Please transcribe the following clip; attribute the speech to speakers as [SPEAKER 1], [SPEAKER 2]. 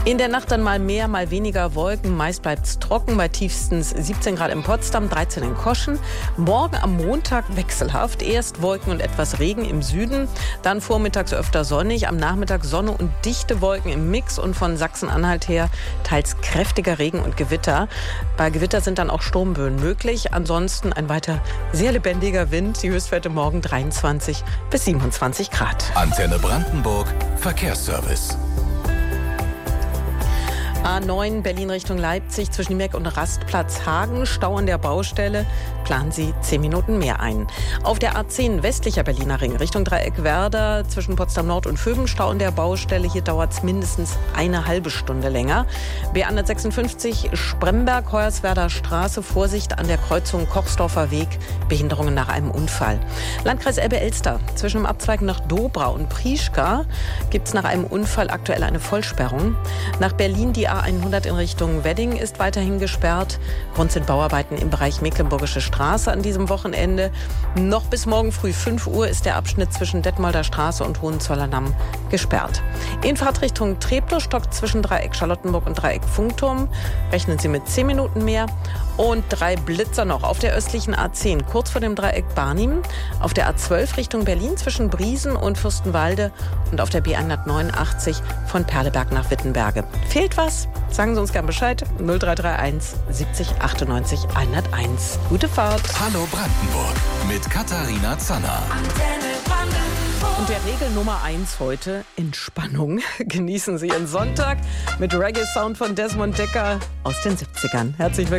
[SPEAKER 1] In der Nacht dann mal mehr, mal weniger Wolken. Meist bleibt es trocken, bei tiefstens 17 Grad in Potsdam, 13 in Koschen. Morgen am Montag wechselhaft. Erst Wolken und etwas Regen im Süden, dann vormittags öfter sonnig. Am Nachmittag Sonne und dichte Wolken im Mix und von Sachsen-Anhalt her teils kräftiger Regen und Gewitter. Bei Gewitter sind dann auch Sturmböen möglich. Ansonsten ein weiter sehr lebendiger Wind. Die Höchstwerte morgen 23 bis 27 Grad.
[SPEAKER 2] Antenne Brandenburg, Verkehrsservice.
[SPEAKER 1] A9 Berlin Richtung Leipzig zwischen Niemek und Rastplatz Hagen. Stau an der Baustelle. Planen Sie 10 Minuten mehr ein. Auf der A10 westlicher Berliner Ring Richtung Dreieck Werder zwischen Potsdam Nord und Föben. Stau an der Baustelle. Hier dauert es mindestens eine halbe Stunde länger. B156 Spremberg, Hoyerswerder Straße. Vorsicht an der Kreuzung Kochsdorfer Weg. Behinderungen nach einem Unfall. Landkreis Elbe-Elster zwischen dem Abzweig nach Dobra und Prieschka gibt es nach einem Unfall aktuell eine Vollsperrung. Nach Berlin die A100 in Richtung Wedding ist weiterhin gesperrt. Grund sind Bauarbeiten im Bereich Mecklenburgische Straße an diesem Wochenende. Noch bis morgen früh 5 Uhr ist der Abschnitt zwischen Detmolder Straße und Hohenzollerndamm gesperrt. In Fahrtrichtung Treptow stockt zwischen Dreieck Charlottenburg und Dreieck Funkturm. Rechnen Sie mit 10 Minuten mehr. Und 3 Blitzer noch auf der östlichen A10, kurz vor dem Dreieck Barnim. Auf der A12 Richtung Berlin zwischen Briesen und Fürstenwalde. Und auf der B189 von Perleberg nach Wittenberge. Fehlt was? Sagen Sie uns gern Bescheid. 0331 70 98 101. Gute Fahrt.
[SPEAKER 2] Hallo Brandenburg mit Katharina Zanner.
[SPEAKER 1] Und der Regel Nummer 1 heute, Entspannung. Genießen Sie Ihren Sonntag mit Reggae-Sound von Desmond Dekker aus den 70ern. Herzlich willkommen.